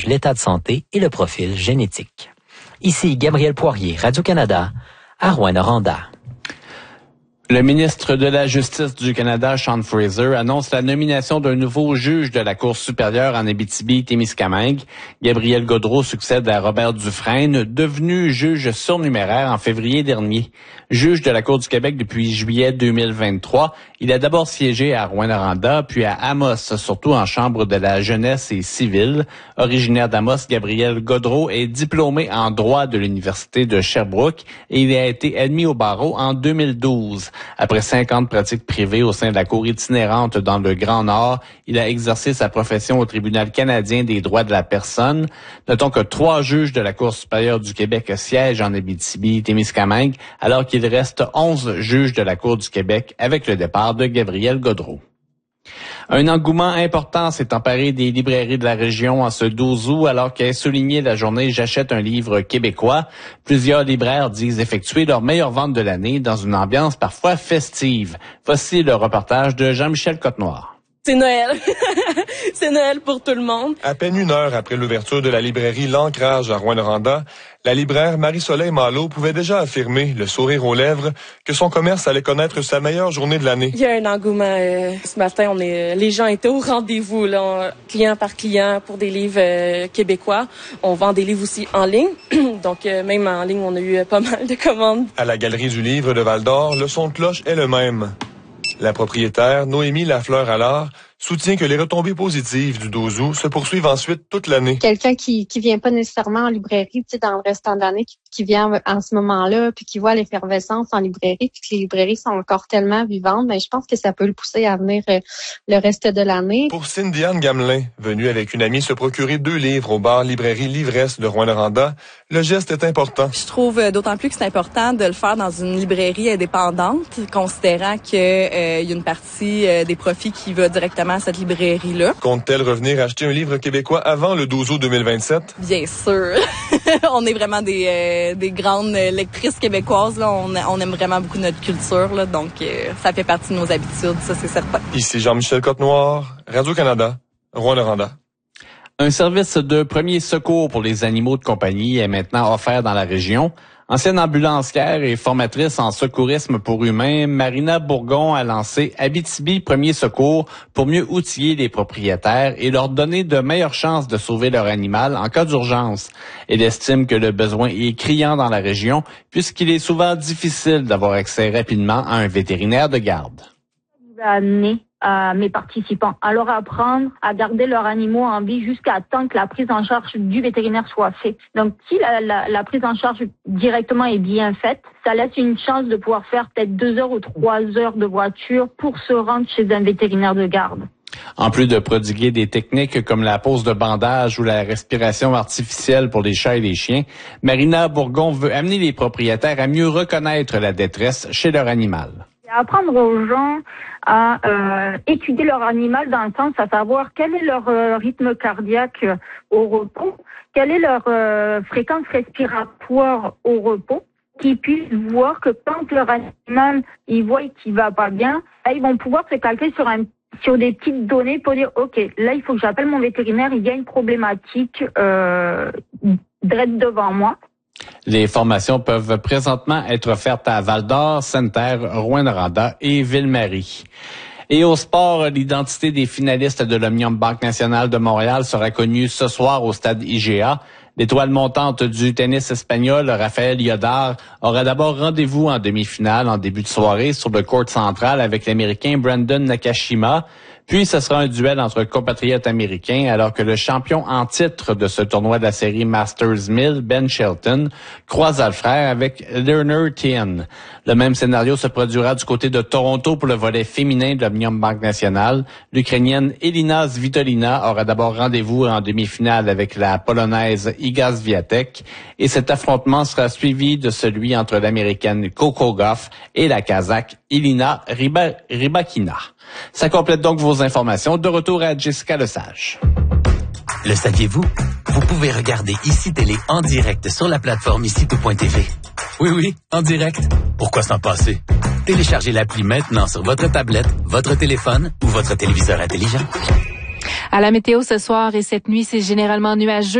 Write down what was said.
l'état de santé et le profil génétique. Ici Gabriel Poirier, Radio-Canada, à Rouyn-Noranda. Le ministre de la Justice du Canada, Sean Fraser, annonce la nomination d'un nouveau juge de la Cour supérieure en Abitibi-Témiscamingue. Gabriel Gaudreau succède à Robert Dufresne, devenu juge surnuméraire en février dernier. Juge de la Cour du Québec depuis juillet 2023, il a d'abord siégé à Rouyn-Noranda, puis à Amos, surtout en chambre de la jeunesse et civile. Originaire d'Amos, Gabriel Gaudreau est diplômé en droit de l'Université de Sherbrooke et il a été admis au barreau en 2012. Après 5 ans de pratique privée au sein de la Cour itinérante dans le Grand Nord, il a exercé sa profession au Tribunal canadien des droits de la personne. Notons que 3 juges de la Cour supérieure du Québec siègent en Abitibi-Témiscamingue, alors qu'il reste 11 juges de la Cour du Québec avec le départ de Gabriel Gaudreau. Un engouement important s'est emparé des librairies de la région en ce 12 août alors qu'est souligné la journée J'achète un livre québécois. Plusieurs libraires disent effectuer leur meilleure vente de l'année dans une ambiance parfois festive. Voici le reportage de Jean-Michel Cotenoir. C'est Noël. C'est Noël pour tout le monde. À peine 1 heure après l'ouverture de la librairie L'Ancrage à Rouyn-Noranda, la libraire Marie-Soleil Malo pouvait déjà affirmer, le sourire aux lèvres, que son commerce allait connaître sa meilleure journée de l'année. Il y a un engouement. Ce matin, les gens étaient au rendez-vous, là, client par client, pour des livres québécois. On vend des livres aussi en ligne. Donc, même en ligne, on a eu pas mal de commandes. À la Galerie du Livre de Val-d'Or, le son de cloche est le même. La propriétaire, Noémie Lafleur-Allard, soutient que les retombées positives du 12 août se poursuivent ensuite toute l'année. Quelqu'un qui vient pas nécessairement en librairie, tu sais, dans le restant de l'année, qui vient en ce moment-là, puis qui voit l'effervescence en librairie, puis que les librairies sont encore tellement vivantes, mais je pense que ça peut le pousser à venir le reste de l'année. Pour Cindy-Anne Gamelin, venue avec une amie se procurer 2 livres au bar librairie Livresse de Rouyn-Noranda, le geste est important. Je trouve d'autant plus que c'est important de le faire dans une librairie indépendante, considérant que il y a une partie des profits qui va directement à cette librairie-là. Compte-t-elle revenir acheter un livre québécois avant le 12 août 2027? Bien sûr. On est vraiment des grandes lectrices québécoises. Là. On aime vraiment beaucoup notre culture. Là. Donc, ça fait partie de nos habitudes, ça c'est certain. Ici Jean-Michel Cotenoir, Radio-Canada, Rouyn-Noranda. Un service de premier secours pour les animaux de compagnie est maintenant offert dans la région. Ancienne ambulancière et formatrice en secourisme pour humains, Marina Bourgon a lancé Abitibi Premier Secours pour mieux outiller les propriétaires et leur donner de meilleures chances de sauver leur animal en cas d'urgence. Elle estime que le besoin est criant dans la région puisqu'il est souvent difficile d'avoir accès rapidement à un vétérinaire de garde. Amener à mes participants à leur apprendre à garder leurs animaux en vie jusqu'à temps que la prise en charge du vétérinaire soit faite. Donc, si la prise en charge directement est bien faite, ça laisse une chance de pouvoir faire peut-être 2 heures ou 3 heures de voiture pour se rendre chez un vétérinaire de garde. En plus de prodiguer des techniques comme la pose de bandage ou la respiration artificielle pour les chats et les chiens, Marina Bourgon veut amener les propriétaires à mieux reconnaître la détresse chez leur animal. Apprendre aux gens à étudier leur animal dans le sens à savoir quel est leur rythme cardiaque au repos, quelle est leur fréquence respiratoire au repos, qu'ils puissent voir que quand leur animal ils voient qu'il va pas bien, là, ils vont pouvoir se calquer sur des petites données pour dire ok, là il faut que j'appelle mon vétérinaire, il y a une problématique direct devant moi. Les formations peuvent présentement être offertes à Val-d'Or, Sainte-Terre, Rouyn-Noranda et Ville-Marie. Et au sport, l'identité des finalistes de l'Omnium Banque Nationale de Montréal sera connue ce soir au stade IGA. L'étoile montante du tennis espagnol, Rafael Yodar, aura d'abord rendez-vous en demi-finale en début de soirée sur le court central avec l'Américain Brandon Nakashima. Puis, ce sera un duel entre compatriotes américains alors que le champion en titre de ce tournoi de la série Masters 1000, Ben Shelton, croise le frère avec Lerner Tien. Le même scénario se produira du côté de Toronto pour le volet féminin de l'Omnium Banque Nationale. L'Ukrainienne Elina Svitolina aura d'abord rendez-vous en demi-finale avec la Polonaise Iga Swiatek. Et cet affrontement sera suivi de celui entre l'Américaine Coco Gauff et la Kazakh Elina Rybakina. Ça complète donc vos informations. De retour à Jessica Lesage. Le saviez-vous? Vous pouvez regarder ICI Télé en direct sur la plateforme ICI.tv. Oui, en direct. Pourquoi s'en passer? Téléchargez l'appli maintenant sur votre tablette, votre téléphone ou votre téléviseur intelligent. À la météo ce soir et cette nuit, c'est généralement nuageux.